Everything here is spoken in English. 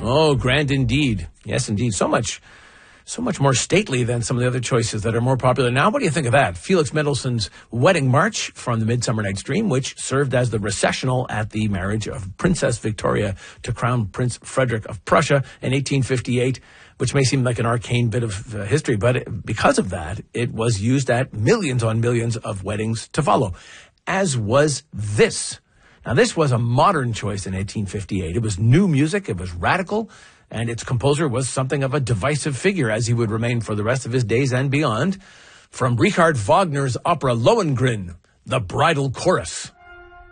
Oh, grand indeed. Yes, indeed. So much more stately than some of the other choices that are more popular now. What do you think of that? Felix Mendelssohn's Wedding March from the Midsummer Night's Dream, which served as the recessional at the marriage of Princess Victoria to Crown Prince Frederick of Prussia in 1858, which may seem like an arcane bit of history, but because of that, it was used at millions on millions of weddings to follow, as was this. Now, this was a modern choice in 1858. It was new music, it was radical, and its composer was something of a divisive figure, as he would remain for the rest of his days and beyond. From Richard Wagner's opera Lohengrin, the Bridal Chorus.